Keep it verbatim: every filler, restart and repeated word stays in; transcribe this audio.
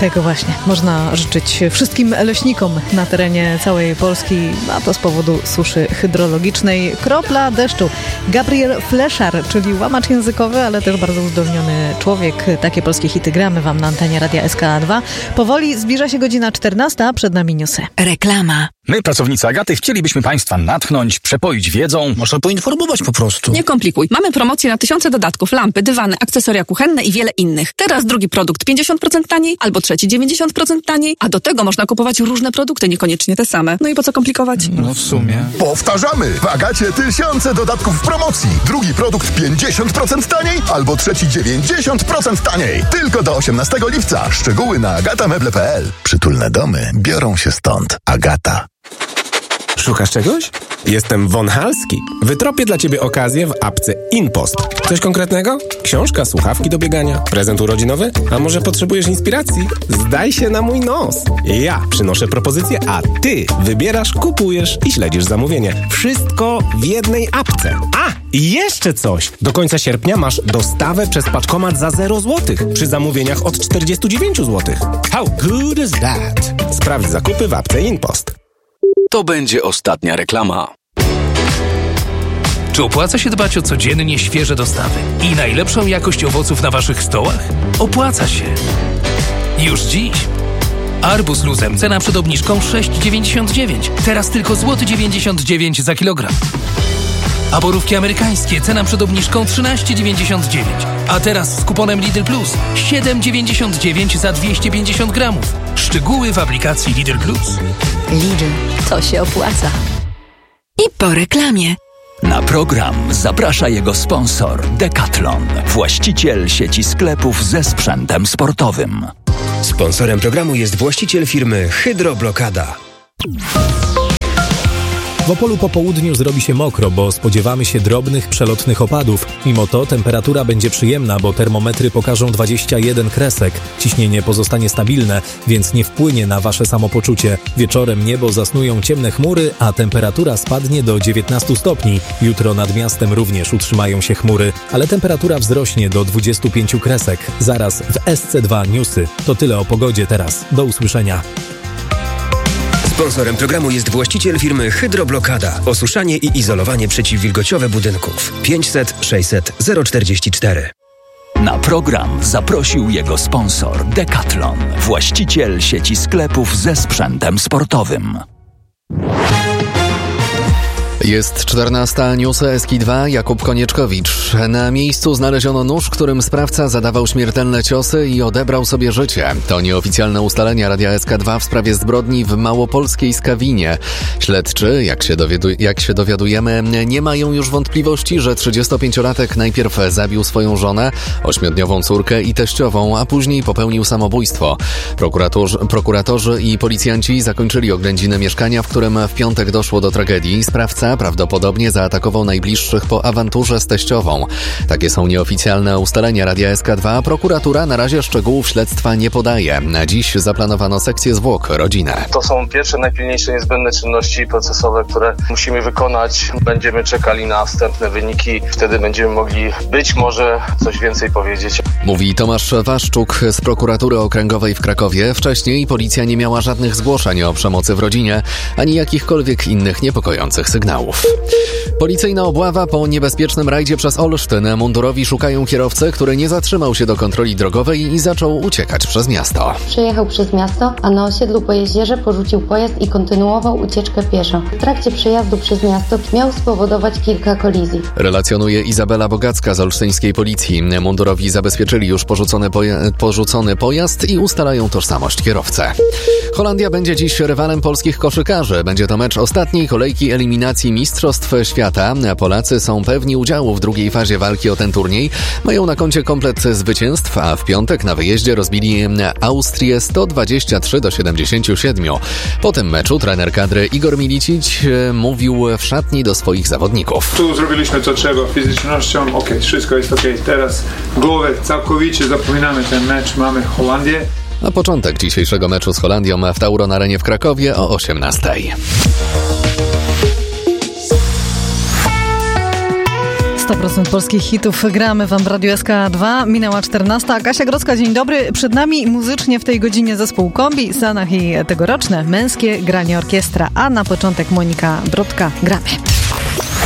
Tego właśnie można życzyć wszystkim leśnikom na terenie całej Polski, a to z powodu suszy hydrologicznej. Kropla deszczu. Gabriel Fleszar, czyli łamacz językowy, ale też bardzo uzdolniony człowiek. Takie polskie hity gramy wam na antenie Radia S K dwa. Powoli zbliża się godzina czternasta, a przed nami newsy. Reklama. My, pracownicy Agaty, chcielibyśmy Państwa natchnąć, przepoić wiedzą. Może poinformować po prostu. Nie komplikuj. Mamy promocję na tysiące dodatków, lampy, dywany, akcesoria kuchenne i wiele innych. Teraz drugi produkt pięćdziesiąt procent taniej, albo trzeci dziewięćdziesiąt procent taniej, a do tego można kupować różne produkty, niekoniecznie te same. No i po co komplikować? No w sumie. Powtarzamy! W Agacie tysiące dodatków w promocji. Drugi produkt pięćdziesiąt procent taniej, albo trzeci dziewięćdziesiąt procent taniej. Tylko do osiemnastego lipca. Szczegóły na agatameble kropka p l. Przytulne domy biorą się stąd. Agata. Szukasz czegoś? Jestem Von Halski. Wytropię dla Ciebie okazję w apce InPost. Coś konkretnego? Książka, słuchawki do biegania, prezent urodzinowy? A może potrzebujesz inspiracji? Zdaj się na mój nos. Ja przynoszę propozycję, a Ty wybierasz, kupujesz i śledzisz zamówienie. Wszystko w jednej apce. A! I jeszcze coś! Do końca sierpnia masz dostawę przez paczkomat za zero złotych przy zamówieniach od czterdzieści dziewięć złotych. How good is that? Sprawdź zakupy w apce InPost. To będzie ostatnia reklama. Czy opłaca się dbać o codziennie świeże dostawy i najlepszą jakość owoców na waszych stołach? Opłaca się. Już dziś. Arbuz luzem, cena przed obniżką sześć dziewięćdziesiąt dziewięć. Teraz tylko złoty dziewięćdziesiąt dziewięć za kilogram. A borówki amerykańskie, cena przed obniżką trzynaście dziewięćdziesiąt dziewięć. A teraz z kuponem Lidl Plus siedem dziewięćdziesiąt dziewięć za dwieście pięćdziesiąt gramów. Szczegóły w aplikacji Lidl Plus. Lidl, to się opłaca. I po reklamie. Na program zaprasza jego sponsor Decathlon, właściciel sieci sklepów ze sprzętem sportowym. Sponsorem programu jest właściciel firmy Hydroblokada. W Opolu po południu zrobi się mokro, bo spodziewamy się drobnych, przelotnych opadów. Mimo to temperatura będzie przyjemna, bo termometry pokażą dwadzieścia jeden kresek. Ciśnienie pozostanie stabilne, więc nie wpłynie na wasze samopoczucie. Wieczorem niebo zasnują ciemne chmury, a temperatura spadnie do dziewiętnastu stopni. Jutro nad miastem również utrzymają się chmury, ale temperatura wzrośnie do dwudziestu pięciu kresek. Zaraz w S C dwa Newsy. To tyle o pogodzie teraz. Do usłyszenia. Sponsorem programu jest właściciel firmy Hydroblokada. Osuszanie i izolowanie przeciwwilgociowe budynków. pięćset sześćset zero czterdzieści cztery. Na program zaprosił jego sponsor Decathlon, właściciel sieci sklepów ze sprzętem sportowym. Jest czternasta, Newsy S K dwa, Jakub Konieczkowicz. Na miejscu znaleziono nóż, którym sprawca zadawał śmiertelne ciosy i odebrał sobie życie. To nieoficjalne ustalenia Radia S K dwa w sprawie zbrodni w małopolskiej Skawinie. Śledczy, jak się, dowiadu- jak się dowiadujemy, nie mają już wątpliwości, że trzydziestopięciolatek najpierw zabił swoją żonę, ośmiodniową córkę i teściową, a później popełnił samobójstwo. Prokuratorzy, prokuratorzy i policjanci zakończyli oględziny mieszkania, w którym w piątek doszło do tragedii. Sprawca prawdopodobnie zaatakował najbliższych po awanturze z teściową. Takie są nieoficjalne ustalenia Radia S K dwa. Prokuratura na razie szczegółów śledztwa nie podaje. Na dziś zaplanowano sekcję zwłok rodzinę. To są pierwsze, najpilniejsze, niezbędne czynności procesowe, które musimy wykonać. Będziemy czekali na wstępne wyniki. Wtedy będziemy mogli być może coś więcej powiedzieć. Mówi Tomasz Waszczuk z Prokuratury Okręgowej w Krakowie. Wcześniej policja nie miała żadnych zgłoszeń o przemocy w rodzinie, ani jakichkolwiek innych niepokojących sygnałów. Policyjna obława po niebezpiecznym rajdzie przez Olsztyn. Mundurowi szukają kierowcę, który nie zatrzymał się do kontroli drogowej i zaczął uciekać przez miasto. Przejechał przez miasto, a na osiedlu po jeziorze porzucił pojazd i kontynuował ucieczkę pieszo. W trakcie przejazdu przez miasto miał spowodować kilka kolizji. Relacjonuje Izabela Bogacka z olsztyńskiej policji. Mundurowi zabezpieczyli już porzucony, poja- porzucony pojazd i ustalają tożsamość kierowcy. Holandia będzie dziś rywalem polskich koszykarzy. Będzie to mecz ostatniej kolejki eliminacji Mistrzostw Świata. Polacy są pewni udziału w drugiej fazie walki o ten turniej. Mają na koncie komplet zwycięstw, a w piątek na wyjeździe rozbili Austrię sto dwadzieścia trzy do siedemdziesięciu siedmiu. Po tym meczu trener kadry Igor Milicic mówił w szatni do swoich zawodników. Tu zrobiliśmy to trzeba fizycznością, ok, wszystko jest ok. Teraz głowę całkowicie zapominamy ten mecz, mamy Holandię. A początek dzisiejszego meczu z Holandią w Tauron Arenie w Krakowie o osiemnastej. sto procent polskich hitów gramy wam w Radiu S K dwa. Minęła czternasta. Kasia Grodzka, dzień dobry. Przed nami muzycznie w tej godzinie zespół Kombi, Sanach i tegoroczne męskie granie orkiestra. A na początek Monika Brodka. Gramy.